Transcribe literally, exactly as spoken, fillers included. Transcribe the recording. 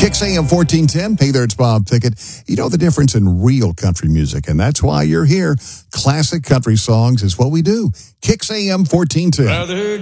Kicks A M fourteen ten. Hey there, it's Bob Pickett. You know the difference in real country music, and that's why you're here. Classic country songs is what we do. Kicks A M fourteen ten.